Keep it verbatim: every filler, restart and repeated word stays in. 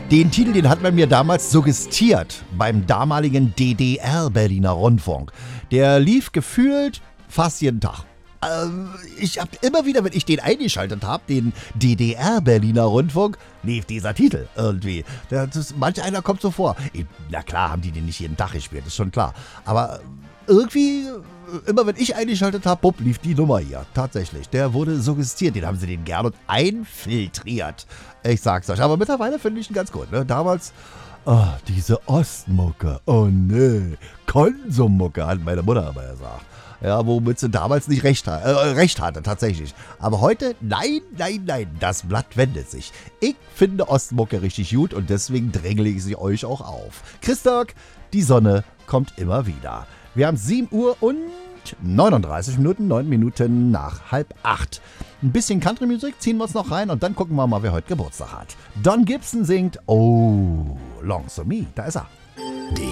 Den Titel, den hat man mir damals suggestiert beim damaligen D D R-Berliner Rundfunk. Der lief gefühlt fast jeden Tag. Ähm, ich habe immer wieder, wenn ich den eingeschaltet habe, den D D R-Berliner Rundfunk, lief dieser Titel irgendwie. Das ist, manch einer kommt so vor. Na klar haben die den nicht jeden Tag gespielt, ist schon klar. Aber irgendwie, immer wenn ich eingeschaltet habe, bupp, lief die Nummer hier. Tatsächlich. Der wurde suggestiert. Den haben sie den gern und einfiltriert. Ich sag's euch. Aber mittlerweile finde ich ihn ganz gut. Ne? Damals, oh, diese Ostmucke. Oh nee. Konsummucke, hat meine Mutter aber gesagt. Ja, womit sie damals nicht recht, äh, recht hatte, tatsächlich. Aber heute, nein, nein, nein, das Blatt wendet sich. Ich finde Ostmucke richtig gut und deswegen drängle ich sie euch auch auf. Christag, die Sonne kommt immer wieder. Wir haben sieben Uhr und neununddreißig Minuten, neun Minuten nach halb acht. Ein bisschen Country-Musik ziehen wir uns noch rein und dann gucken wir mal, wer heute Geburtstag hat. Don Gibson singt Oh, Long So Me, da ist er.